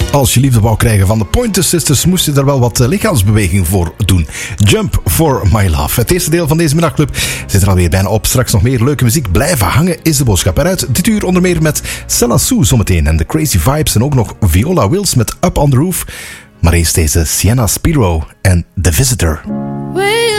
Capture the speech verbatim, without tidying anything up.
Als je liefde wou krijgen van de Pointer Sisters, moest je er wel wat lichaamsbeweging voor doen. Jump for my love. Het eerste deel van deze middagclub zit er alweer bijna op. Straks nog meer leuke muziek. Blijven hangen is de boodschap eruit. Dit uur onder meer met Sella Sue zometeen en de Crazy Vibes en ook nog Viola Wills met Up on the Roof. Maar eerst deze Sienna Spiro en The Visitor.